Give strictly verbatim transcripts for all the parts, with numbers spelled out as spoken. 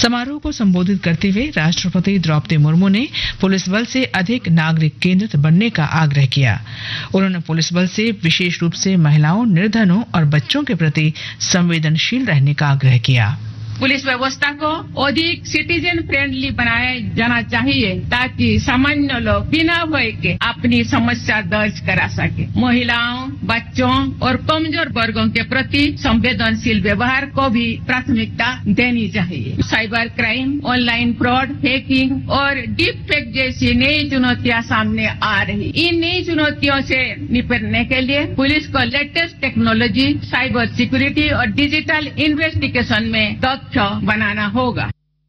समारोह को संबोधित करते हुए राष्ट्रपति द्रौपदी मुर्मू ने पुलिस बल से अधिक नागरिक केंद्रित बनने का आग्रह किया। उन्होंने पुलिस बल से विशेष रूप से महिलाओं, निर्धनों और बच्चों के प्रति संवेदनशील रहने का आग्रह किया। पुलिस व्यवस्था को अधिक सिटीजन फ्रेंडली बनाया जाना चाहिए ताकि सामान्य लोग बिना भय के अपनी समस्या दर्ज करा सके। महिलाओं, बच्चों और कमजोर वर्गों के प्रति संवेदनशील व्यवहार को भी प्राथमिकता देनी चाहिए। Cyber crime, online fraud, hacking और डीप फेक जैसी नई चुनौतियां सामने आ रही। इन नई चुनौतियों से निपटने के लिए पुलिस को लेटेस्ट टेक्नोलॉजी, साइबर सिक्योरिटी और डिजिटल इन्वेस्टिगेशन में दक्ष बनाना होगा।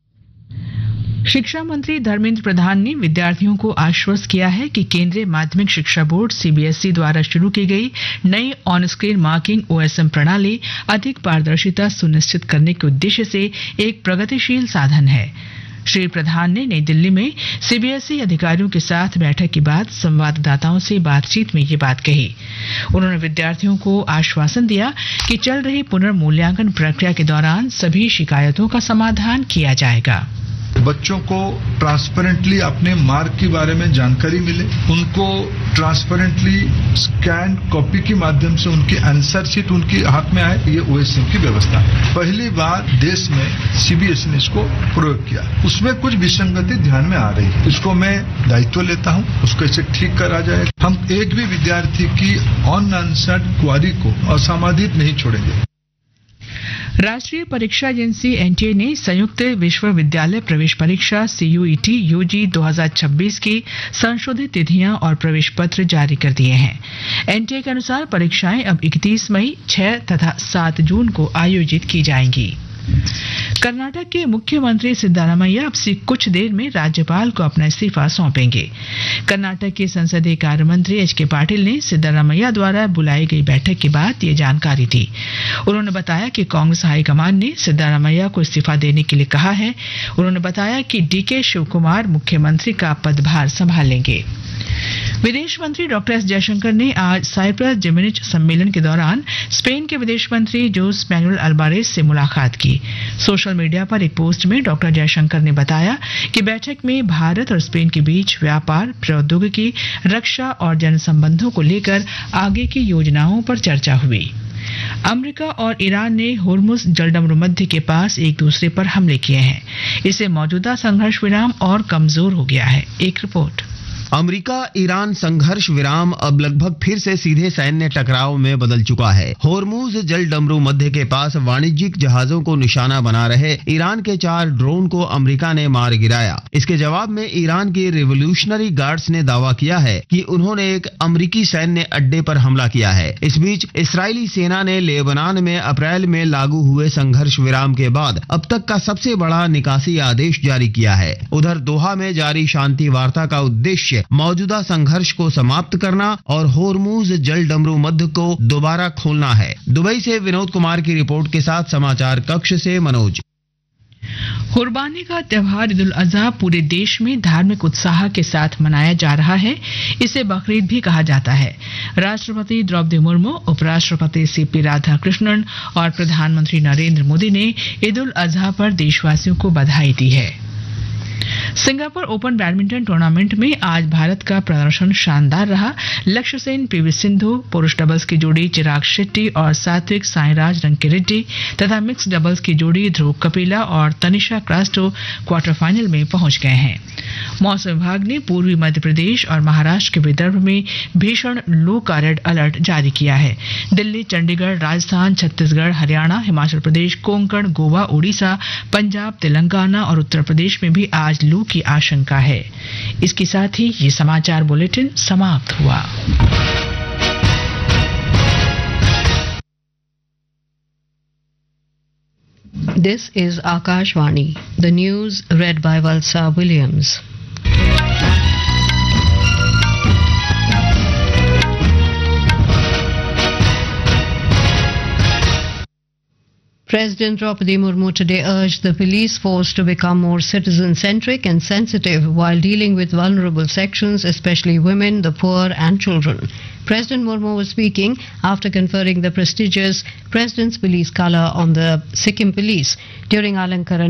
शिक्षा मंत्री धर्मेंद्र प्रधान ने विद्यार्थियों को आश्वस्त किया है कि केंद्रीय माध्यमिक शिक्षा बोर्ड सीबीएसई द्वारा शुरू की गई नई ऑन स्क्रीन मार्किंग ओएसएम प्रणाली अधिक पारदर्शिता सुनिश्चित करने के उद्देश्य से एक प्रगतिशील साधन है। श्री प्रधान ने नई दिल्ली में सीबीएसई अधिकारियों के साथ बैठक के बाद संवाददाताओं से बातचीत में ये बात कही। उन्होंने विद्यार्थियों को आश्वासन दिया कि चल रही पुनर्मूल्यांकन प्रक्रिया के दौरान सभी शिकायतों का समाधान किया जाएगा। बच्चों को ट्रांसपेरेंटली अपने मार्क के बारे में जानकारी मिले, उनको ट्रांसपेरेंटली स्कैन कॉपी के माध्यम से उनकी आंसर शीट उनके हाथ में आए, ये ओएसएम की व्यवस्था है। पहली बार देश में सीबीएसई ने इसको प्रयोग किया, उसमें कुछ विसंगति ध्यान में आ रही है। इसको मैं दायित्व लेता हूं, उसको इसे ठीक करा जाए। हम एक भी विद्यार्थी की अनआंसर्ड क्वारी को असमाधित नहीं छोड़ेंगे। राष्ट्रीय परीक्षा एजेंसी एनटीए ने संयुक्त विश्वविद्यालय प्रवेश परीक्षा सीयूईटी यूजी दो हज़ार छब्बीस की संशोधित तिथियां और प्रवेश पत्र जारी कर दिए हैं। एनटीए के अनुसार परीक्षाएं अब इकतीस मई, छह तथा सात जून को आयोजित की जाएंगी। कर्नाटक के मुख्यमंत्री सिद्धारमैया अब से कुछ देर में राज्यपाल को अपना इस्तीफा सौंपेंगे। कर्नाटक के संसदीय कार्य मंत्री एच के पाटिल ने सिद्धारमैया द्वारा बुलाई गई बैठक के बाद ये जानकारी दी। उन्होंने बताया कि कांग्रेस हाईकमान ने सिद्धारमैया को इस्तीफा देने के लिए कहा है। उन्होंने बताया कि डीके शिवकुमार मुख्यमंत्री का पदभार संभालेंगे। विदेश मंत्री डॉक्टर एस जयशंकर ने आज साइप्रस जिमिनिच सम्मेलन के दौरान स्पेन के विदेश मंत्री जोस मैनुएल अल्बारेस से मुलाकात की। सोशल मीडिया पर एक पोस्ट में डॉक्टर जयशंकर ने बताया कि बैठक में भारत और स्पेन के बीच व्यापार, प्रौद्योगिकी, रक्षा और जनसंबंधों को लेकर आगे की योजनाओं पर चर्चा हुई। अमेरिका और ईरान ने होर्मुज जलडमरू मध्य के पास एक दूसरे पर हमले किए हैं। इससे मौजूदा संघर्ष विराम और कमजोर हो गया है। एक रिपोर्ट। अमेरिका ईरान संघर्ष विराम अब लगभग फिर से सीधे सैन्य टकराव में बदल चुका है। होर्मुज जलडमरू मध्य के पास वाणिज्यिक जहाजों को निशाना बना रहे ईरान के चार ड्रोन को अमेरिका ने मार गिराया। इसके जवाब में ईरान के रिवोल्यूशनरी गार्ड्स ने दावा किया है कि उन्होंने एक अमेरिकी सैन्य अड्डे पर हमला किया है। इस बीच इस्राएली सेना ने लेबनान में अप्रैल में लागू हुए संघर्ष विराम के बाद अब तक का सबसे बड़ा निकासी आदेश जारी किया है। उधर दोहा में जारी शांति वार्ता का उद्देश्य मौजूदा संघर्ष को समाप्त करना और होर्मुज जलडमरू मध्य को दोबारा खोलना है। दुबई से विनोद कुमार की रिपोर्ट के साथ समाचार कक्ष से मनोज। कुर्बानी का त्योहार ईद उल अजहा पूरे देश में धार्मिक उत्साह के साथ मनाया जा रहा है। इसे बकरीद भी कहा जाता है। राष्ट्रपति द्रौपदी मुर्मू, उपराष्ट्रपति सीपी राधाकृष्णन और प्रधानमंत्री नरेंद्र मोदी ने ईद उल अजहा पर देशवासियों को बधाई दी है। सिंगापुर ओपन बैडमिंटन टूर्नामेंट में आज भारत का प्रदर्शन शानदार रहा। लक्ष्य सेन, पीवी सिंधु, पुरुष डबल्स की जोड़ी चिराग शेट्टी और सात्विक साईराज रंकीरेड्डी तथा मिक्स डबल्स की जोड़ी ध्रुव कपिला और तनिषा क्रास्टो क्वार्टर फाइनल में पहुंच गए हैं। मौसम विभाग ने पूर्वी मध्य प्रदेश और महाराष्ट्र के विदर्भ में भीषण लू का रेड अलर्ट जारी किया है। दिल्ली, चंडीगढ़, राजस्थान, छत्तीसगढ़, हरियाणा, हिमाचल प्रदेश, कोंकण, गोवा, ओडिशा, पंजाब, तेलंगाना और उत्तर प्रदेश में भी आज लू की आशंका है। इसके साथ ही ये समाचार बुलेटिन समाप्त हुआ। This is Akashvani. The news read by Valsa Williams. President Draupadi Murmu today urged the police force to become more citizen-centric and sensitive while dealing with vulnerable sections, especially women, the poor and children. President Murmu was speaking after conferring the prestigious President's Police Colour on the Sikkim Police during Alankaran